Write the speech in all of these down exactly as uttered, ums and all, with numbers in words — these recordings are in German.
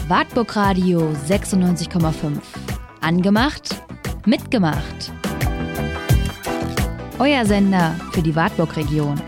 Wartburg Radio sechsundneunzig Komma fünf. Angemacht, mitgemacht. Euer Sender für die Wartburg-Region.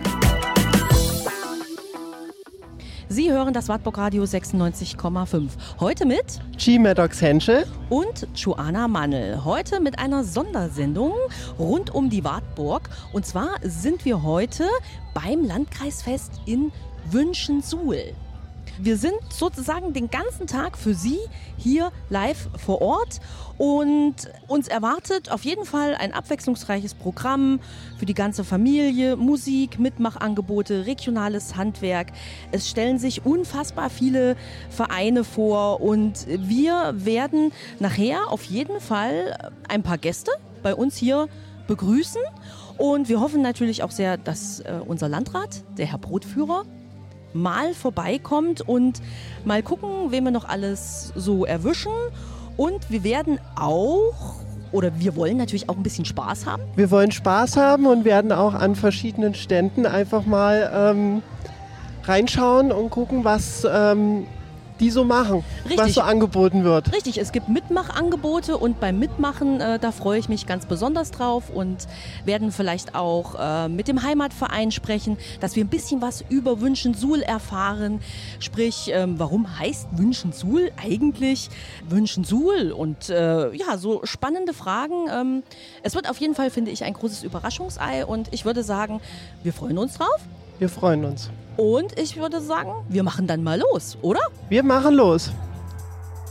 Sie hören das Wartburg Radio sechsundneunzig Komma fünf. Heute mit G. Maddox-Henschel und Joanna Mannel. Heute mit einer Sondersendung rund um die Wartburg. Und zwar sind wir heute beim Landkreisfest in Wünschensuhl. Wir sind sozusagen den ganzen Tag für Sie hier live vor Ort und uns erwartet auf jeden Fall ein abwechslungsreiches Programm für die ganze Familie, Musik, Mitmachangebote, regionales Handwerk. Es stellen sich unfassbar viele Vereine vor und wir werden nachher auf jeden Fall ein paar Gäste bei uns hier begrüßen und wir hoffen natürlich auch sehr, dass äh, unser Landrat, der Herr Brotführer, mal vorbeikommt und mal gucken, wen wir noch alles so erwischen. Und wir werden auch, oder wir wollen natürlich auch ein bisschen Spaß haben. Wir wollen Spaß haben und werden auch an verschiedenen Ständen einfach mal ähm, reinschauen und gucken, was ähm, die so machen, Richtig. was so angeboten wird. Richtig, es gibt Mitmachangebote und beim Mitmachen, äh, da freue ich mich ganz besonders drauf und werden vielleicht auch äh, mit dem Heimatverein sprechen, dass wir ein bisschen was über Wünschensuhl erfahren. Sprich, ähm, warum heißt Wünschensuhl eigentlich Wünschensuhl? Und äh, ja, so spannende Fragen. Ähm, es wird auf jeden Fall, finde ich, ein großes Überraschungsei und ich würde sagen, wir freuen uns drauf. Wir freuen uns. Und ich würde sagen, wir machen dann mal los, oder? Wir machen los.